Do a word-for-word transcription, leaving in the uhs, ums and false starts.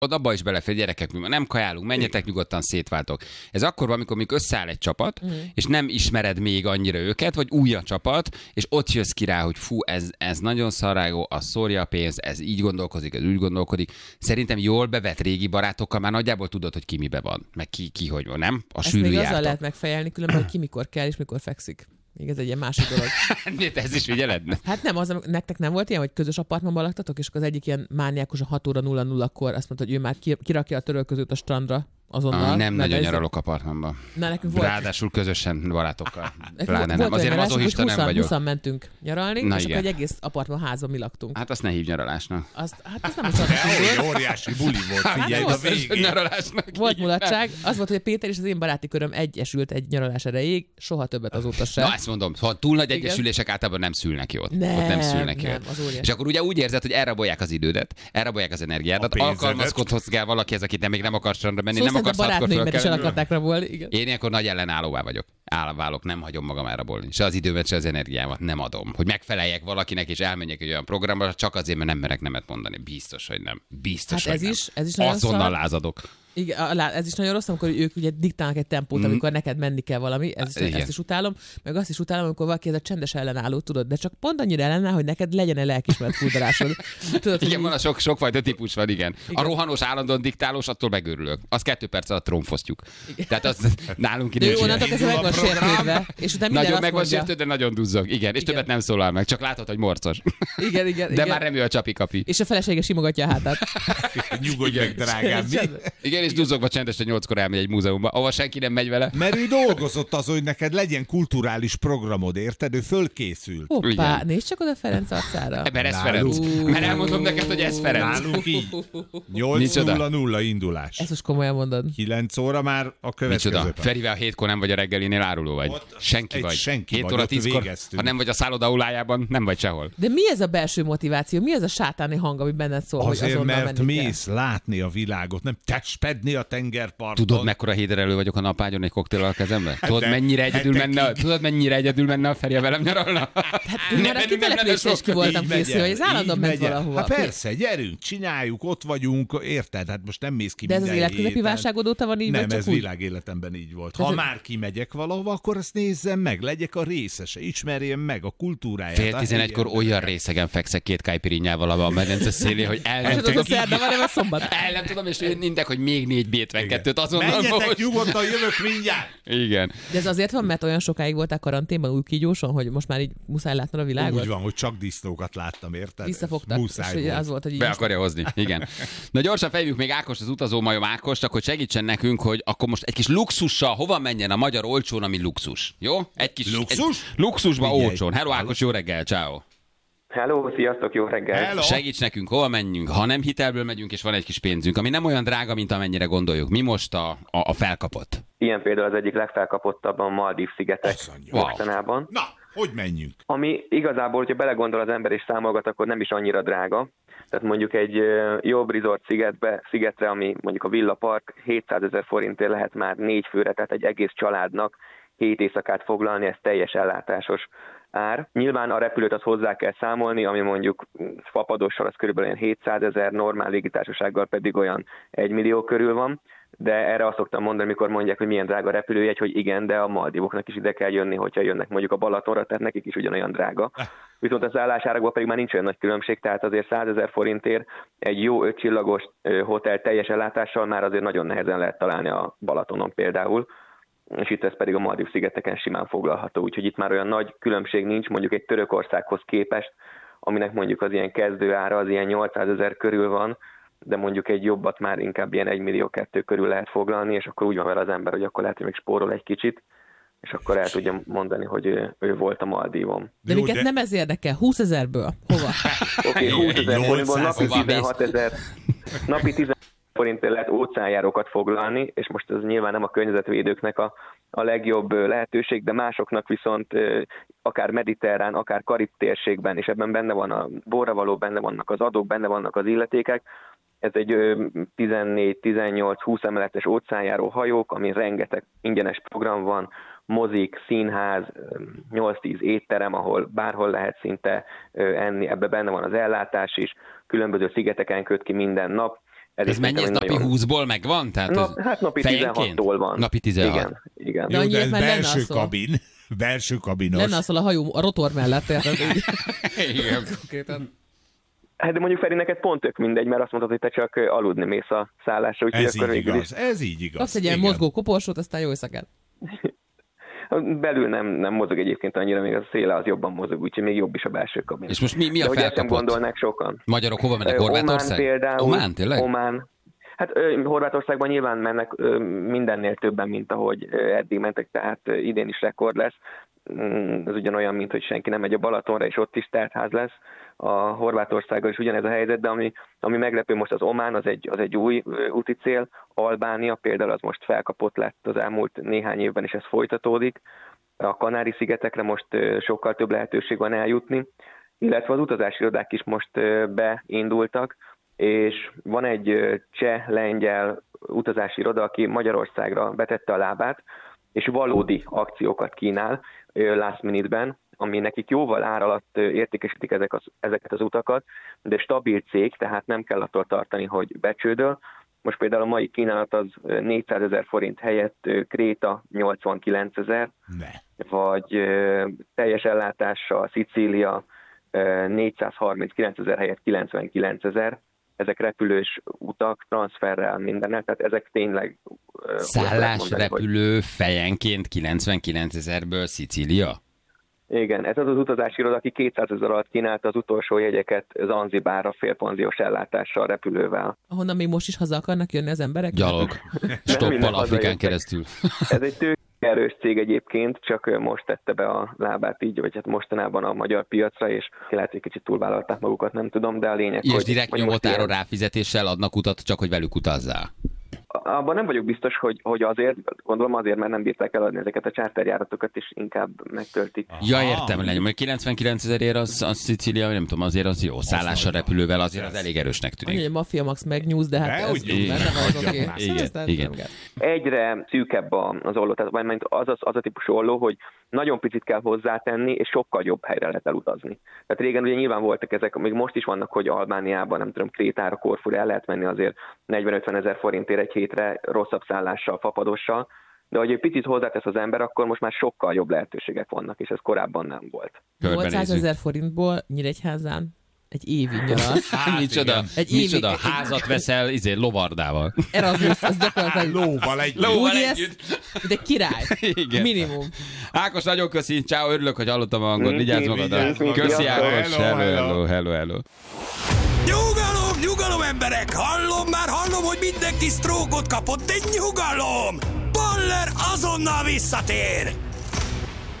Ott abba is belefér, gyerekek, mi nem kajálunk, menjetek nyugodtan, szétváltok. Ez akkor van, amikor még összeáll egy csapat, mm. és nem ismered még annyira őket, vagy új a csapat, és ott jössz ki rá, hogy fú, ez, ez nagyon szarágó, az szórja a pénzt, ez így gondolkodik, ez úgy gondolkodik. Szerintem jól bevett régi barátokkal már nagyjából tudod, hogy ki mibe van, meg ki, ki hogy van, nem? A ezt még azzal lehet megfejelni, különben, hogy ki mikor kell és mikor fekszik. Még ez egy ilyen másik dolog. Ez is figyeled? Hát nem, az, nektek nem volt ilyen, hogy közös apartmanban laktatok, és akkor az egyik ilyen mániákus a hat óra nulla nullakor azt mondta, hogy ő már kirakja a törölközőt a strandra azonnal. Ah, nem nagyon ez... nyaralok apartmanban. Na, nekünk volt. Ráadásul közösen barátokkal. Pláne nem. Azért mazochista nem vagyok. húszan mentünk nyaralni, Na és igen. akkor egy egész apartman házban mi laktunk. Hát azt ne hívj nyaralásnak. Azt, hát az nem is az óriási buli volt, figyelj, hát a végén. Nyaralásnak. Volt mulatság. Az volt, hogy a Péter és az én baráti köröm egyesült egy nyaralás erejéig, soha többet azóta sem. Na ezt mondom, ha túl nagy egyesülések általában nem szülnek jót. Nem, Ott nem szülnek nem, jót. És akkor ugye úgy érzed, hogy elrabolják az idődet, elrabolják az energiádat, alkalmazkodhatsz kell valakihez, akit nem még nem akar strandra menni, nem akarsz hatkor. Igen. Én ilyenkor nagy ellenállóvá vagyok. Állválok, nem hagyom magam elrabolni. Se az időmet, se az energiámat nem adom. Hogy megfeleljek valakinek és elmenjek egy olyan programra, csak azért, mert nem merek nemet mondani. Biztos, hogy nem. Biztos, hát ez hogy is, nem. Ez is nagyon Azonnal szar. lázadok. Igen, ez is nagyon rossz, amikor ők ugye diktálnak egy tempót, amikor neked menni kell valami, ez is, ezt is utálom, meg azt is utálom, amikor valaki ez a csendes ellenálló, tudod, de csak pont annyira ellenáll, hogy neked legyen egy lelkismeret fúdalásod. Tudod, igen, hogy... van a sok, sokfajta típus van, igen. igen. A rohanós, állandóan diktálós, attól megőrülök. Az kettő perc alatt trónfoztjuk. Tehát az nálunk ide. Ő onnantól kezdve meg van sértődve, és utána minden nagyon meg van mondja. sértődve, de nagyon duzzog. Igen, és igen. többet nem szólal meg, csak látod, hogy morcos. Igen, igen, de igen. már remő a csapi-kapi. És a felesége simogatja a hátát. Nyugodj meg, drágám. Igen, és duzzogva csendesen nyolckor elmegy egy múzeumba, ahol senki nem megy vele. Mert ő dolgozott az, hogy neked legyen kulturális programod, érted? Ő fölkészült. Hoppá, nézd csak oda Ferenc arcára. Mert ez Ferenc. Mert elmondom neked, hogy ez Ferenc. Nálunk így. nyolc nulla nulla indulás. Ezt most komolyan mondod. kilenc óra már a következő. Micsoda? Ferivel hétkor nem vagy a reggelinél áruló vagy. Ott senki vagy. Senki hét vagy, óra tízkor, ha nem vagy a szállodaólájában, nem vagy sehol. De mi ez a belső motiváció? Mi ez a sátáni hang, ami benned szól, azért, hogy azonnal mert mész kell? Látni a világot, nem testpedni a tengerparton. Tudod, mekkora héderelő vagyok a napágyon egy koktéllal a kezembe? Hát Tudod, mennyire egyedül menne, tudod, mennyire egyedül menne a Feri, velem nyaralna? Hát már a kitelepülésre is ki voltam készülve, hogy az állandóan ment valahova. Hát persze, gyerünk, csináljuk, ott vagyunk, érted? Hát most nem mész ki de ez minden az életközepi válságod óta van így, nem, vagy ez csak világéletemben így volt. Ha ez már kimegyek valahova, akkor ezt nézzem meg, legyek a részese, ismerjem meg a kultúráját. Fél tizenegykor olyan részegen fekszek két kájpirinnyával a medence szélén, hogy el nem tudom. El nem tudom, és mindek, hogy még négy bé hetvenkettőt azonnal most. Menjetek nyugodtan, jövök mindjárt. Igen. De ez azért van, mert olyan sokáig voltál karanténban új kígyóson, hogy most már így muszáj látnod a világot? Úgy van, hogy csak disznókat láttam, érted? Visszafogtak. Muszáj és volt. Az volt, hogy Be akarja hozni, igen. Na gyorsan fejljük még Ákos, az utazó majom Ákost, hogy segítsen nekünk, hogy akkor most egy kis luxussal hova menjen a magyar olcsón, ami luxus. Jó? Egy kis luxus? Egy luxusba Figyelj. Olcsón. Hello Ákos, jó reggel, ciao. Hello, sziasztok, jó reggel! Hello. Segíts nekünk, hol menjünk, ha nem hitelből megyünk, és van egy kis pénzünk, ami nem olyan drága, mint amennyire gondoljuk. Mi most a, a, a felkapott? Ilyen például az egyik legfelkapottabb a Maldív-szigetek mostanában. Wow. Na, hogy menjünk? Ami igazából, hogyha belegondol az ember és számolgat, akkor nem is annyira drága. Tehát mondjuk egy jobb resort szigetbe, szigetre, ami mondjuk a Villa Park, hétszázezer forintért lehet már négy főre, tehát egy egész családnak hét éjszakát foglalni, ez teljes ellátásos ár. Nyilván a repülőt az hozzá kell számolni, ami mondjuk fapadossal az körülbelül hétszázezer, normál légitársasággal pedig olyan egy millió körül van, de erre azt szoktam mondani, amikor mondják, hogy milyen drága repülőjegy, hogy igen, de a Maldivoknak is ide kell jönni, hogyha jönnek mondjuk a Balatonra, tehát nekik is ugyanolyan drága. Viszont a szállásárakban pedig már nincs olyan nagy különbség, tehát azért százezer forintért egy jó ötcsillagos hotel teljes ellátással már azért nagyon nehezen lehet találni a Balatonon például, és itt ez pedig a Maldív-szigeteken simán foglalható, úgyhogy itt már olyan nagy különbség nincs, mondjuk egy Törökországhoz képest, aminek mondjuk az ilyen kezdő ára az ilyen nyolcszázezer körül van, de mondjuk egy jobbat már inkább ilyen egy millió kettő körül lehet foglalni, és akkor úgy van vele az ember, hogy akkor lehet, hogy még spórol egy kicsit, és akkor el tudja mondani, hogy ő, ő volt a Maldívon. De minket de... nem ez érdekel, húszezerből. Hova? Oké, okay, húszezer forintból napi tizenhatezer, napi tizenhat forintért lehet óceánjárókat foglalni, és most ez nyilván nem a környezetvédőknek a, a legjobb lehetőség, de másoknak viszont akár mediterrán, akár karib térségben, és ebben benne van a borravaló, benne vannak az adók, benne vannak az illetékek. Ez egy tizennégy, tizennyolc, húsz emeletes óceánjáró hajók, ami rengeteg ingyenes program van, mozik, színház, nyolc-tíz étterem, ahol bárhol lehet szinte enni, ebbe benne van az ellátás is, különböző szigeteken köt ki minden nap, Ez, ez mennyi, ez napi nagyon... húszból megvan? Tehát Nap, hát napi tizenhattól van. Napi tizenhat. Igen, igen. Jó, de ez belső kabin. Belső kabinos. Lenne az a hajó a rotor mellett, érted? Igen. Hát de mondjuk Feri, neked pont tök mindegy, mert azt mondtad, hogy te csak aludni mész a szállásra. Ez így igaz, ez így igaz. Kapsz egy ilyen mozgó koporsót, aztán jó éjszakát. Belül nem, nem mozog egyébként annyira, még a széle az jobban mozog, úgyhogy még jobb is a belső kabin. És most mi, mi a de felkapott? Nem gondolnák sokan. Magyarok hova mennek? Horvátország? Omán például. Omán, tényleg? Omán. Hát Horvátországban nyilván mennek mindennél többen, mint ahogy eddig mentek, tehát idén is rekord lesz. Ez ugyanolyan, mint hogy senki nem megy a Balatonra, és ott is teltház lesz. A Horvátországgal is ugyanez a helyzet, de ami, ami meglepő most az Omán, az egy, az egy új úti cél. Albánia például az most felkapott lett az elmúlt néhány évben, és ez folytatódik. A Kanári-szigetekre most sokkal több lehetőség van eljutni, illetve az utazási irodák is most beindultak, és van egy cseh-lengyel utazási iroda, aki Magyarországra vetette a lábát, és valódi akciókat kínál last minute-ben, ami nekik jóval ár alatt értékesítik ezek az, ezeket az utakat, de stabil cég, tehát nem kell attól tartani, hogy becsődöl. Most például a mai kínálat az négyszázezer forint helyett Kréta nyolcvankilencezer, vagy teljes ellátással Szicília négyszázharminckilencezer helyett kilencvenkilencezer. Ezek repülős utak, transferrel, mindennel, tehát ezek tényleg... Szállás, repülő, hogy... fejenként kilencvenkilencezerből Szicília? Igen, ez az az utazási iroda, aki kétszázezer alatt kínálta az utolsó jegyeket Zanzibárra félpanziós ellátással, repülővel. Ahonnan még most is haza akarnak jönni az emberek? Gyalog. Stoppal Afrikán keresztül. Ez egy tőkerős cég egyébként, csak most tette be a lábát így, vagy hát mostanában a magyar piacra, és lehet, hogy kicsit túlvállalták magukat, nem tudom, de a lényeg, és hogy... És direkt nyomotáron ráfizetéssel adnak utat, csak hogy velük utazzál. Abban nem vagyok biztos, hogy, hogy azért, gondolom azért, mert nem bírták eladni ezeket a charterjáratokat, és inkább megtöltik. Ja, értem, lenyom, hogy kilencvenkilencezerért az, az Szicília, nem tudom, azért az jó. Szállással, repülővel azért az elég erősnek tűnik. Annyi, hogy a Mafia Max megnyúz, de hát ez igen. Egyre szűkebb az olló, tehát az, az, az a típusú olló, hogy nagyon picit kell hozzátenni, és sokkal jobb helyre lehet elutazni. Tehát régen ugye nyilván voltak ezek, még most is vannak, hogy Albániában, nem tudom, Krétára, Korfura el lehet menni azért negyven-ötven ezer forintért egy hétre rosszabb szállással, fapadossal, de hogy egy picit hozzátesz az ember, akkor most már sokkal jobb lehetőségek vannak, és ez korábban nem volt. nyolcszázezer forintból Nyíregyházán egy évig nyaralsz. Hát, micsoda, egy micsoda évig, házat veszel izé, lovardával. Erasmus, az gyakorlatilag lóval együtt. Lóval együtt. De király. Igen. Minimum. Ákos, nagyon köszi. Ciao, örülök, hogy hallottam a hangot. Vigyázz magadra. Köszi, Ákos. Hello, hello, hello, hello. Nyugalom, nyugalom, emberek! Hallom, már hallom, hogy mindenki sztrókot kapott, de nyugalom! Baller azonnal visszatér!